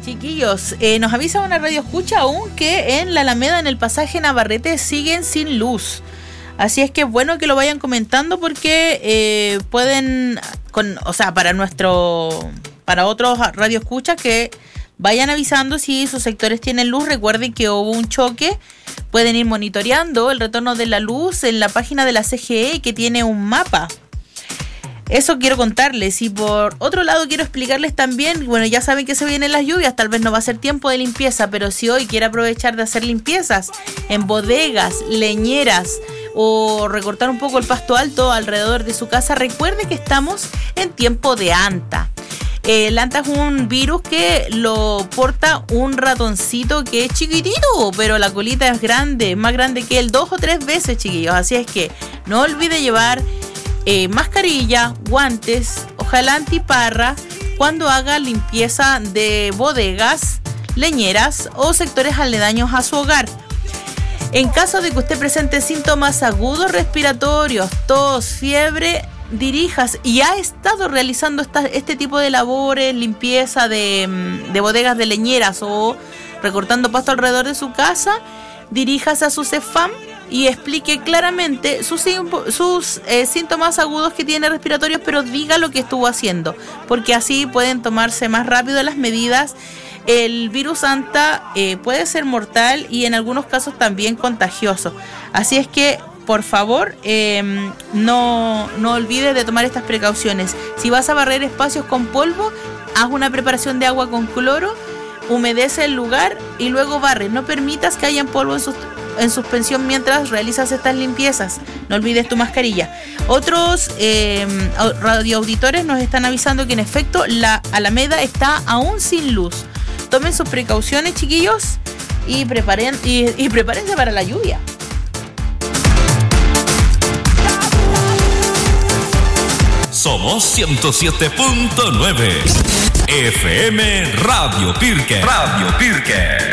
Chiquillos, nos avisa una radio escucha aún que en la Alameda, en el pasaje Navarrete, siguen sin luz. Así es que es bueno que lo vayan comentando porque pueden, para otros radio escuchas que vayan avisando si sus sectores tienen luz. Recuerden que hubo un choque. Pueden ir monitoreando el retorno de la luz en la página de la CGE, que tiene un mapa. Eso quiero contarles. Y por otro lado quiero explicarles también, bueno, ya saben que se vienen las lluvias, tal vez no va a ser tiempo de limpieza, pero si hoy quiere aprovechar de hacer limpiezas en bodegas, leñeras o recortar un poco el pasto alto alrededor de su casa, recuerde que estamos en tiempo de anta. El anta es un virus que lo porta un ratoncito que es chiquitito, pero la colita es grande, más grande que él 2 o 3 veces, chiquillos. Así es que no olvide llevar mascarilla, guantes, ojalá antiparra cuando haga limpieza de bodegas, leñeras o sectores aledaños a su hogar. En caso de que usted presente síntomas agudos respiratorios, tos, fiebre, dirijas y ha estado realizando este tipo de labores, limpieza de bodegas de leñeras o recortando pasto alrededor de su casa, diríjase a su CEFAM y explique claramente sus síntomas agudos que tiene respiratorios, pero diga lo que estuvo haciendo, porque así pueden tomarse más rápido las medidas. El virus anta puede ser mortal y en algunos casos también contagioso. Así es que, por favor, no olvides de tomar estas precauciones. Si vas a barrer espacios con polvo, haz una preparación de agua con cloro, humedece el lugar y luego barre. No permitas que haya polvo en suspensión mientras realizas estas limpiezas. No olvides tu mascarilla. Otros radioauditores nos están avisando que en efecto la Alameda está aún sin luz. Tomen sus precauciones, chiquillos, y prepárense para la lluvia. Somos 107.9 FM Radio Pirque.